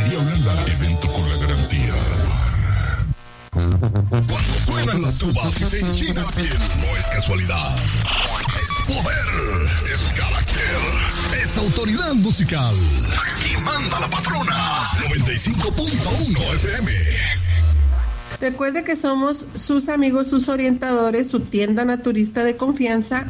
Energía Holanda, evento con la garantía. Cuando suenan las tubas y se enchina la piel, no es casualidad. Es poder, es carácter, es autoridad musical. Aquí manda la patrona. 95.1 FM. Recuerde que somos sus amigos, sus orientadores, su tienda naturista de confianza,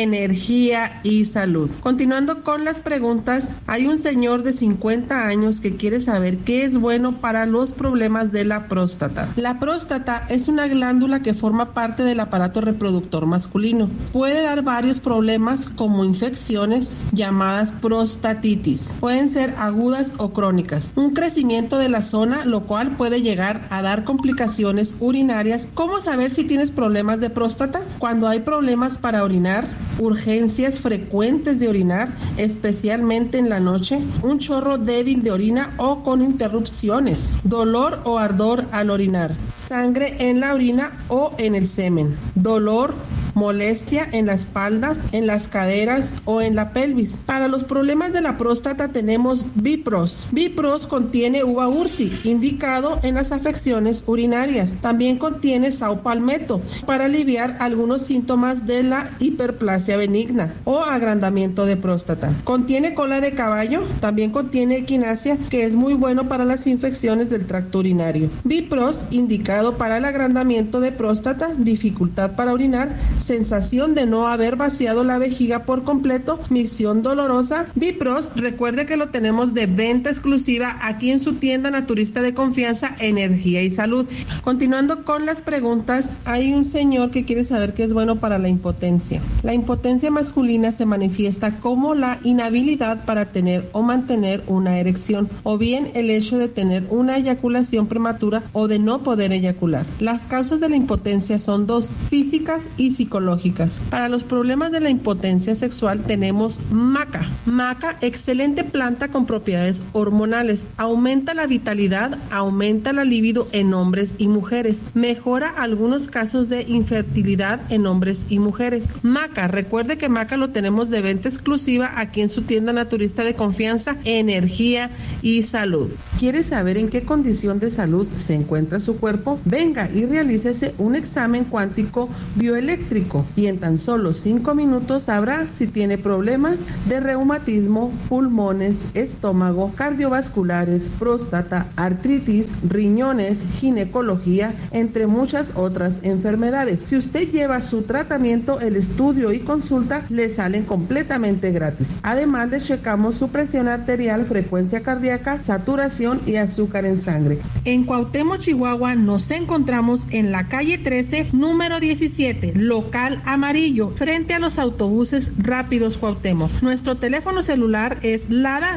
Energía y Salud. Continuando con las preguntas, hay un señor de 50 años que quiere saber qué es bueno para los problemas de la próstata. La próstata es una glándula que forma parte del aparato reproductor masculino. Puede dar varios problemas como infecciones llamadas prostatitis. Pueden ser agudas o crónicas. Un crecimiento de la zona, lo cual puede llegar a dar complicaciones urinarias. ¿Cómo saber si tienes problemas de próstata? Cuando hay problemas para orinar, urgencias frecuentes de orinar, especialmente en la noche, un chorro débil de orina o con interrupciones, dolor o ardor al orinar, sangre en la orina o en el semen, dolor, molestia en la espalda, en las caderas o en la pelvis. Para los problemas de la próstata tenemos Bipros. Bipros contiene uva ursi, indicado en las afecciones urinarias. También contiene saupalmeto para aliviar algunos síntomas de la hiperplasia benigna o agrandamiento de próstata. Contiene cola de caballo, también contiene equinacia, que es muy bueno para las infecciones del tracto urinario. Bipros, indicado para el agrandamiento de próstata, dificultad para orinar, sensación de no haber vaciado la vejiga por completo, misión dolorosa. Bipros, recuerde que lo tenemos de venta exclusiva aquí en su tienda naturista de confianza, Energía y Salud. Continuando con las preguntas, hay un señor que quiere saber qué es bueno para la impotencia. La impotencia masculina se manifiesta como la inhabilidad para tener o mantener una erección, o bien el hecho de tener una eyaculación prematura o de no poder eyacular. Las causas de la impotencia son dos, físicas y psicológicas. Para los problemas de la impotencia sexual tenemos maca. Maca, excelente planta con propiedades hormonales. Aumenta la vitalidad, aumenta la libido en hombres y mujeres. Mejora algunos casos de infertilidad en hombres y mujeres. Maca, recuerde que maca lo tenemos de venta exclusiva aquí en su tienda naturista de confianza, Energía y Salud. ¿Quiere saber en qué condición de salud se encuentra su cuerpo? Venga y realícese un examen cuántico bioeléctrico y en tan solo 5 minutos sabrá si tiene problemas de reumatismo, pulmones, estómago, cardiovasculares, próstata, artritis, riñones, ginecología, entre muchas otras enfermedades. Si usted lleva su tratamiento, el estudio y consulta le salen completamente gratis. Además, le checamos su presión arterial, frecuencia cardíaca, saturación y azúcar en sangre. En Cuauhtémoc, Chihuahua, nos encontramos en la calle 13, número 17, local amarillo, frente a los autobuses rápidos Cuauhtémoc. Nuestro teléfono celular es LADA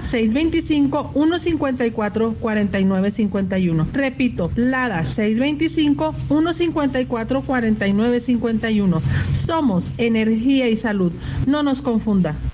625-154-4951. Repito, LADA 625-154-4951. Somos Energía y Salud. No nos confunda.